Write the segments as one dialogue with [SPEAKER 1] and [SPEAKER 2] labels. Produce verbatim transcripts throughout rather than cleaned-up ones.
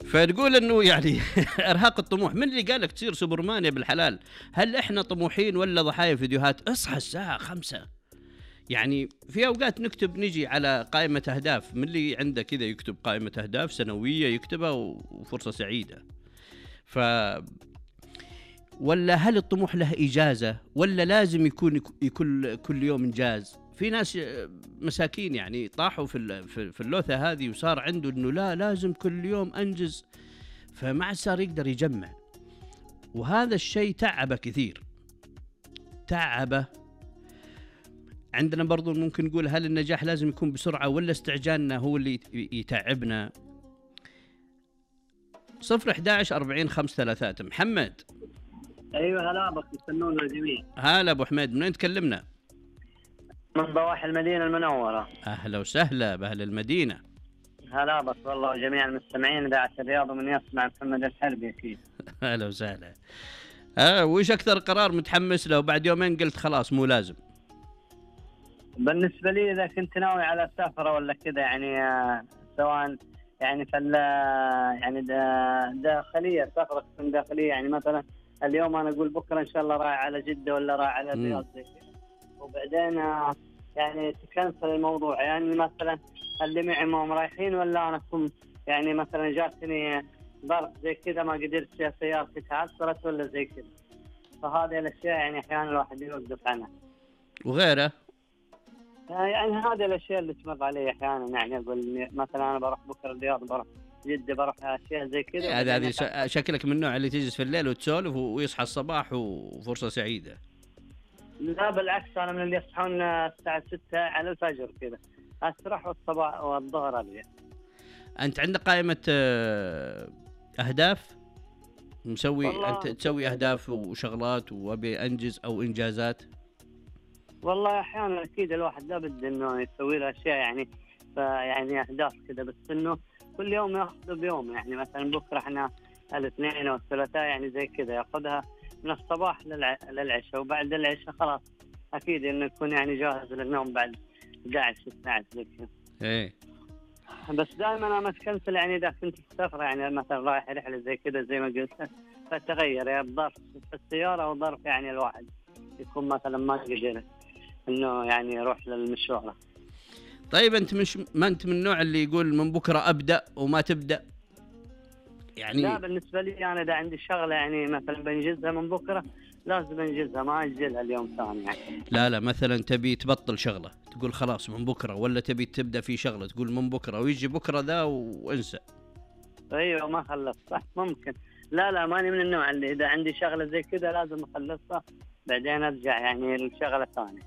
[SPEAKER 1] فتقول انه يعني ارهاق الطموح. من اللي قالك تصير سوبرمان يا بالحلال؟ هل احنا طموحين ولا ضحايا فيديوهات؟ اصحى الساعه خمسة. يعني في اوقات نكتب نجي على قائمه اهداف، من اللي عنده كذا يكتب قائمه اهداف سنويه يكتبها وفرصه سعيده. ف ولا هل الطموح له اجازه ولا لازم يكون كل كل يوم انجاز؟ في ناس مساكين يعني طاحوا في في اللوثه هذه وصار عنده انه لا لازم كل يوم انجز، فما عاد صار يقدر يجمع، وهذا الشيء تعبه كثير، تعبه. عندنا برضو ممكن نقول هل النجاح لازم يكون بسرعه ولا استعجالنا هو اللي يتعبنا؟ صفر إحدى عشر أربعين خمس ثلاثات. محمد.
[SPEAKER 2] ايوه هلا بك، يسمونا الجميع.
[SPEAKER 1] هلا ابو حميد، من وين تكلمنا؟
[SPEAKER 2] من ضواحي المدينه المنوره.
[SPEAKER 1] اهلا وسهلا باهل المدينه.
[SPEAKER 2] هلا بك والله جميع المستمعين اذاعه الرياض ومن يسمع محمد الحربي اكيد.
[SPEAKER 1] اهلا وسهلا. اه وش اكثر قرار متحمس له وبعد يومين قلت خلاص مو لازم؟
[SPEAKER 2] بالنسبه لي اذا كنت ناوي على سفره ولا كذا يعني آه سواء يعني فل يعني دا داخليه، سفره تكون داخليه، يعني مثلا اليوم انا اقول بكره ان شاء الله رايح على جده ولا رايح على الرياض زي كذا، وبعدين يعني تكنسل الموضوع. يعني مثلا اللي معي ما هم رايحين ولا انا اكون يعني مثلا جاتني ظرف زي كذا ما قدرت سيارتي تعثرت ولا زي كذا، فهذه الاشياء يعني احيانا الواحد يوقف عنها.
[SPEAKER 1] وغيره
[SPEAKER 2] يعني هذه الاشياء اللي تمر علي احيانا، يعني اقول مثلا انا بروح بكره الرياض، بروح جده، بروح اشياء زي كذا.
[SPEAKER 1] هذه هذه شكلك من النوع اللي تجلس في الليل وتسولف ويصحى الصباح وفرصه سعيده.
[SPEAKER 2] لا بالعكس، انا من اللي يصحون الساعه ستة على الفجر كذا، اسرح والصباح والظهر ارجع.
[SPEAKER 1] انت عندك قائمه اهداف مسوي؟ انت تسوي اهداف وشغلات وابي انجز او انجازات؟
[SPEAKER 2] والله احيانا اكيد الواحد لابد انه يسوي له اشياء يعني يعني اهداف كذا، بس انه كل يوم ياخذ بيوم. يعني مثلا بكره احنا الاثنين والثلاثاء يعني زي كذا، ياخذها من الصباح للعشاء، وبعد العشاء خلاص اكيد انه يكون يعني جاهز للنوم بعد إحدى عشر اثنا عشر زي كذا.
[SPEAKER 1] ايه
[SPEAKER 2] بس دائما انا ما تكنسل، يعني اذا كنت في سفره يعني مثلا رايح رحله زي كذا زي ما قلت، فتغير يا بظرف في السياره او ظرف يعني الواحد يكون مثلا ما قدر انه يعني يروح للمشوار.
[SPEAKER 1] طيب انت مش ما انت من النوع اللي يقول من بكره ابدا وما تبدا يعني؟
[SPEAKER 2] لا بالنسبه لي انا اذا عندي شغله يعني مثلا بنجزها من بكره لازم انجزها، ما اجلها اليوم ثاني يعني.
[SPEAKER 1] لا لا مثلا تبي تبطل شغله تقول خلاص من بكره، ولا تبي تبدا في شغله تقول من بكره ويجي بكره ذا وانسى؟
[SPEAKER 2] ايوه ما خلصت صح ممكن. لا لا ماني من النوع اللي اذا عندي شغله زي كذا لازم اخلصها بعدين ارجع يعني للشغله الثانيه.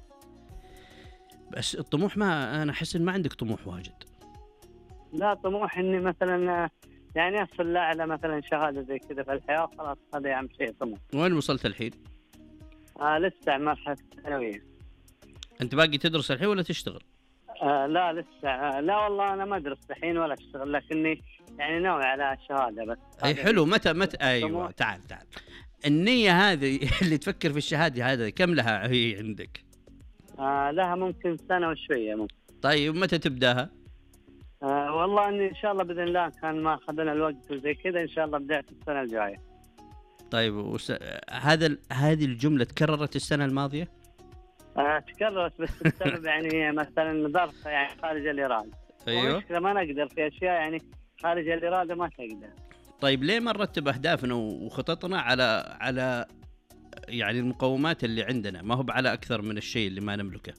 [SPEAKER 1] بس الطموح ما انا احس ان ما عندك طموح واجد.
[SPEAKER 2] لا طموح اني مثلا يعني اصل لاعلى مثلا شهاده زي كذا في الحياه، خلاص هذا اهم شيء طموح.
[SPEAKER 1] وين وصلت الحين؟
[SPEAKER 2] آه لسه مرحله الثانويه.
[SPEAKER 1] انت باقي تدرس الحين ولا تشتغل؟
[SPEAKER 2] آه لا لسه آه لا والله انا ما ادرس الحين ولا اشتغل، لكني يعني ناوي على الشهاده بس.
[SPEAKER 1] اي حلو. متى متى ايوه تعال تعال النية هذه اللي تفكر في الشهاده هذه كم لها هي عندك؟
[SPEAKER 2] آه لها ممكن سنه وشويه ممكن.
[SPEAKER 1] طيب متى تبداها؟
[SPEAKER 2] آه والله اني ان شاء الله باذن الله كان ما اخذنا الوقت وزي كذا ان شاء الله بدايه السنه الجايه.
[SPEAKER 1] طيب وس... هذا هذه الجمله تكررت السنه الماضيه؟
[SPEAKER 2] آه تكررت بس بسبب يعني مثلا ظرف يعني خارج الاراده.
[SPEAKER 1] ايوه
[SPEAKER 2] مشكله ما نقدر في اشياء يعني خارج الاراده ما تقدر.
[SPEAKER 1] طيب ليه ما نرتب اهدافنا وخططنا على على يعني المقومات اللي عندنا، ما هو على اكثر من الشيء اللي ما نملكه؟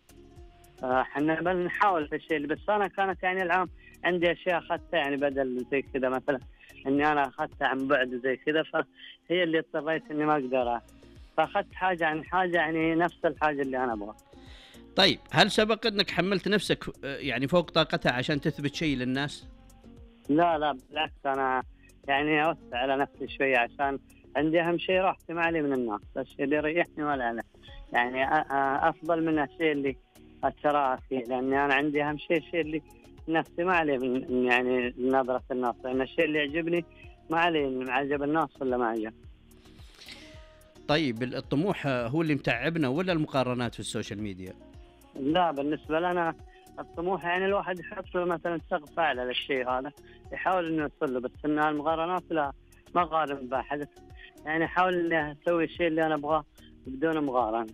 [SPEAKER 2] احنا آه بنحاول في الشيء، بس انا كانت يعني العام عندي اشياء اخذتها يعني بدل زي كذا مثلا اني انا اخذتها عن بعد زي كذا، فهي اللي اضطريت اني ما اقدر، فاخذت حاجه عن حاجه يعني نفس الحاجه اللي انا ابغاها.
[SPEAKER 1] طيب هل سبق انك حملت نفسك يعني فوق طاقتها عشان تثبت شيء للناس؟
[SPEAKER 2] لا لا بالعكس انا يعني اوسع على نفسي شويه عشان عندي اهم شيء راحتي ما علي من الناس، الشيء اللي يريحني ولا انا يعني افضل من الشيء اللي اتراءى فيه، لاني انا عندي اهم شيء الشيء اللي نفسي ما عليه من يعني نظره الناس، لان الشيء اللي يعجبني ما عليه من عجب الناس ولا ما عجب.
[SPEAKER 1] طيب الطموح هو اللي متعبنا ولا المقارنات في السوشيال ميديا؟
[SPEAKER 2] لا بالنسبه لنا الطموح يعني الواحد يحط له مثلا سقف اعلى للشيء هذا، يحاول انه يوصل له، بس ان المقارنات لا ما اقارن بأحد، يعني احاول اني اسوي الشيء اللي انا ابغاه بدون مقارنه.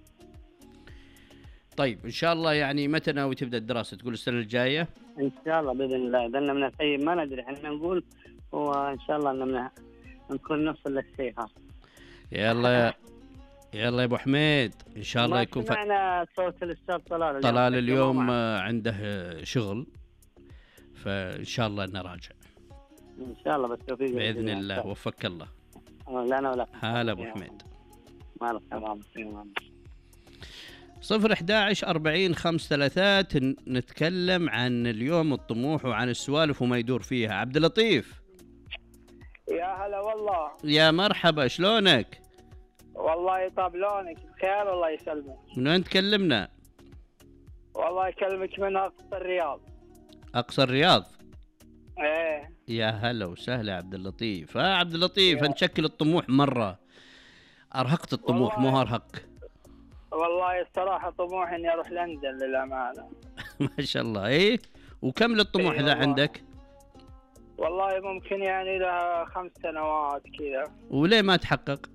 [SPEAKER 1] طيب ان شاء الله يعني متى ناوي تبدا الدراسه؟ تقول السنه الجايه؟
[SPEAKER 2] ان شاء الله باذن الله، اذا من الحي ما ندري، احنا نقول وان شاء الله ان نكون نوصل للشيء هذا.
[SPEAKER 1] يلا يلا يا ابو حميد، ان شاء الله يكون.
[SPEAKER 2] سمعنا صوت الاستاذ طلال اليوم.
[SPEAKER 1] طلال اليوم عنده شغل، فان شاء الله انه راجع
[SPEAKER 2] ان شاء الله بالتوفيق
[SPEAKER 1] باذن الله. وفقك الله.
[SPEAKER 2] لا انا ولا
[SPEAKER 1] هلا ابو حميد.
[SPEAKER 2] مالك تمام.
[SPEAKER 1] صفر أحد عشر أربعين خمس ثلاثات نتكلم عن اليوم الطموح وعن السوالف وما يدور فيها. عبد اللطيف.
[SPEAKER 3] يا هلا والله.
[SPEAKER 1] يا مرحبا، شلونك؟
[SPEAKER 3] والله يطاب لونك بخير الله يسلمك.
[SPEAKER 1] من وين تكلمنا؟
[SPEAKER 3] والله اكلمك من اقصى الرياض.
[SPEAKER 1] اقصى الرياض؟
[SPEAKER 3] ايه
[SPEAKER 1] يا هلا وسهلا عبد اللطيف. ها عبد اللطيف نشكل الطموح مره. ارهقت الطموح مو ارهق.
[SPEAKER 3] والله الصراحه طموحي اني اروح لندن للامانه.
[SPEAKER 1] ما شاء الله. ايه وكم للطموح ذا عندك؟
[SPEAKER 3] والله ممكن يعني لها خمس سنوات كذا.
[SPEAKER 1] وليه ما تحقق؟